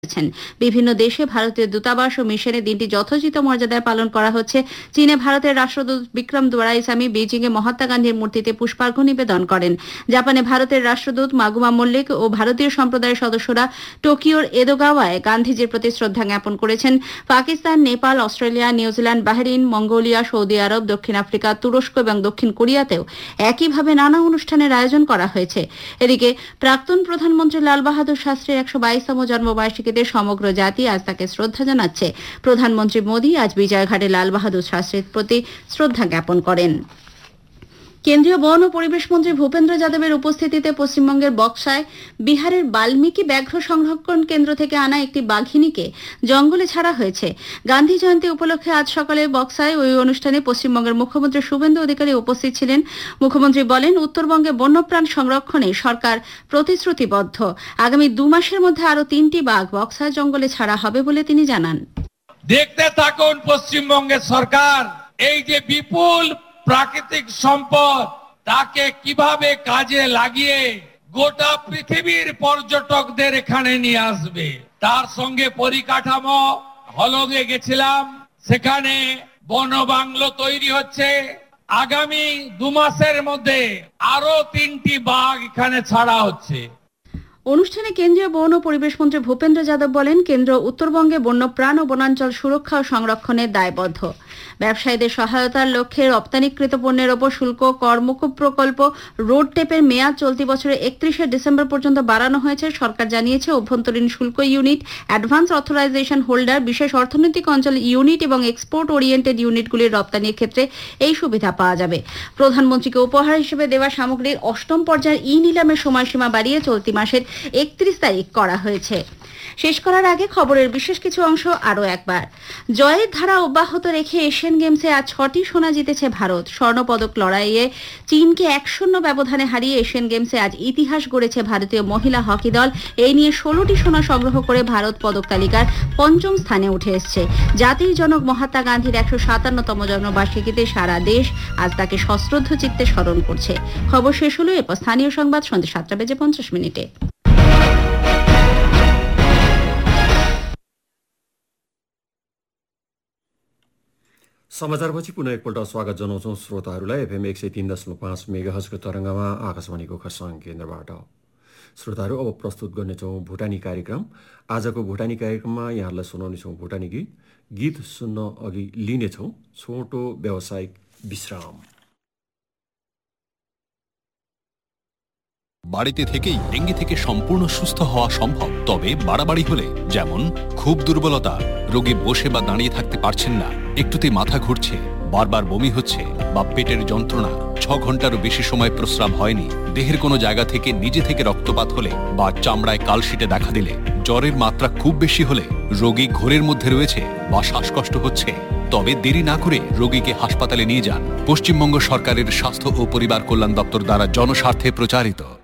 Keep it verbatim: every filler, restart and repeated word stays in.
বিভিন্ন দেশে ভারতীয় দূতাবাস ও মিশনে দিনটি যথোচিত মর্যাদায় পালন করা হচ্ছে। চীনে ভারতের রাষ্ট্রদূত বিক্রম দোরাইস্বামী বেজিং এ মহাত্মা গান্ধীর মূর্তিতে পুষ্পার্ঘ্য নিবেদন করেন। জাপানে ভারতের রাষ্ট্রদূত মাগুমা মল্লিক ও ভারতীয় সম্প্রদায়ের সদস্যরা টোকিওর এদোগাওয়ায় গান্ধীজির প্রতি শ্রদ্ধা জ্ঞাপন করেছেন। Pakistan, Nepal, Australia, New Zealand, Bahrain, Mongolia, Saudi আরব, দক্ষিণ আফ্রিকা, তুরস্ক এবং দক্ষিণ কোরিয়াতেও একইভাবে নানা অনুষ্ঠানের আয়োজন করা হয়েছে। এদিকে প্রাক্তন প্রধানমন্ত্রী লাল বাহাদুর শাস্ত্রীর একশো বাইশতম জন্মবার্ষিকীতে সমগ্র জাতি আজ তাকে শ্রদ্ধা জানাচ্ছে। প্রধানমন্ত্রী মোদী আজ বিজয়ঘাটে লাল বাহাদুর শাস্ত্রীর প্রতি শ্রদ্ধা জ্ঞাপন করেন। কেন্দ্রীয় বন ও পরিবেশ মন্ত্রী ভূপেন্দ্র যাদবের উপস্থিতিতে পশ্চিমবঙ্গের বক্সায় বিহারের বাল্মীকি ব্যাঘ্র সংরক্ষণ কেন্দ্র থেকে আনা একটি বাঘিনীকে জঙ্গলে ছাড়া হয়েছে। গান্ধী জয়ন্তী উপলক্ষে আজ সকালে বক্সায় ওই অনুষ্ঠানে পশ্চিমবঙ্গের মুখ্যমন্ত্রী শুভেন্দু অধিকারী উপস্থিত ছিলেন। মুখ্যমন্ত্রী বলেন, উত্তরবঙ্গে বন্যপ্রাণ সংরক্ষণে সরকার প্রতিশ্রুতিবদ্ধ। আগামী দু মাসের মধ্যে আরো তিনটি বাঘ বক্সায় জঙ্গলে ছাড়া হবে বলে তিনি জানান। দেখতে থাকুন পশ্চিমবঙ্গের সরকার এই যে বিপুল প্রাকৃতিক সম্পদ তাকে কিভাবে কাজে লাগিয়ে গোটা পৃথিবীর পর্যটকদের এখানে নিয়ে আসবে। তার সঙ্গে পরিকাঠামো হলগে গেছিলাম, সেখানে বন বাংলো তৈরি হচ্ছে। আগামী দু মাসের মধ্যে আরো তিনটি বাঘ এখানে ছাড়া হচ্ছে। অনুষ্ঠানে কেন্দ্রীয় বন ও পরিবেশ মন্ত্রী ভূপেন্দ্র যাদব বলেন, কেন্দ্র উত্তরবঙ্গে বন্যপ্রাণ ও বনাঞ্চল সুরক্ষা ও সংরক্ষণে দায়বদ্ধ। ব্যবসায়ীদের সহায়তার লক্ষ্যে রপ্তানিকৃত পণ্যের ওপর শুল্ক কর মুকুব প্রকল্প রোড টেপের মেয়াদ চলতি বছরের একত্রিশে ডিসেম্বর পর্যন্ত বাড়ানো হয়েছে। সরকার জানিয়েছে, অভ্যন্তরীণ শুল্ক ইউনিট, অ্যাডভান্স অথরাইজেশন হোল্ডার, বিশেষ অর্থনৈতিক অঞ্চল ইউনিট এবং এক্সপোর্ট ওরিয়েন্টেড ইউনিটগুলির রপ্তানির ক্ষেত্রে এই সুবিধা পাওয়া যাবে। প্রধানমন্ত্রীকে উপহার হিসেবে দেওয়া সামগ্রীর অষ্টম পর্যায়ের ই নিলামের সময়সীমা বাড়িয়ে চলতি মাসের একত্রিশ তারিখ করা হয়েছে। শেষ করার আগে খবরের বিশেষ কিছু অংশ আরও একবার। জয়ের ধারা অব্যাহত রেখে এশিয়ান গেমসে আজ ছটি সোনা জিতেছে ভারত। স্বর্ণপদক লড়াইয়ে চীনকে এক শূন্য ব্যবধানে হারিয়ে এশিয়ান গেমসে আজ ইতিহাস গড়েছে ভারতীয় মহিলা হকি দল। এই নিয়ে ষোলোটি সোনা সংগ্রহ করে ভারত পদক তালিকার পঞ্চম স্থানে উঠে এসছে। জাতির জনক মহাত্মা গান্ধীর একশো সাতান্নতম জন্মবার্ষিকীতে সারা দেশ আজ তাকে সশ্রদ্ধ চিত্তে স্মরণ করছে। খবর শেষ হলো। এরপর স্থানীয় সংবাদ সন্ধ্যে সাতটা বেজে পঞ্চাশ মিনিটে। समाचारपछि पुनः एकपल्ट स्वागत जनाउँछौँ श्रोताहरूलाई। एफएम एक सय तीन दशमलव पाँच मेगाहर्जको तरङ्गमा आकाशवाणीको खरसाङ केन्द्रबाट। श्रोताहरू, अब प्रस्तुत गर्नेछौँ भुटानी कार्यक्रम। आजको भुटानी कार्यक्रममा यहाँहरूलाई सुनाउनेछौँ भुटानी गीत। गीत सुन्न अघि लिनेछौँ छोटो व्यावसायिक विश्राम। বাড়িতে থেকেই ডেঙ্গি থেকে সম্পূর্ণ সুস্থ হওয়া সম্ভব, তবে বাড়াবাড়ি হলে, যেমন খুব দুর্বলতা, রোগী বসে বা দাঁড়িয়ে থাকতে পারছেন না, একটুতেই মাথা ঘুরছে, বারবার বমি হচ্ছে বা পেটের যন্ত্রণা, ছ ঘন্টারও বেশি সময় প্রস্রাব হয়নি, দেহের কোনো জায়গা থেকে নিজে থেকে রক্তপাত হলে বা চামড়ায় কালশিটে দেখা দিলে, জ্বরের মাত্রা খুব বেশি হলে, রোগী ঘোরের মধ্যে রয়েছে বা শ্বাসকষ্ট হচ্ছে, তবে দেরি না করে রোগীকে হাসপাতালে নিয়ে যান। পশ্চিমবঙ্গ সরকারের স্বাস্থ্য ও পরিবার কল্যাণ দপ্তর দ্বারা জনস্বার্থে প্রচারিত।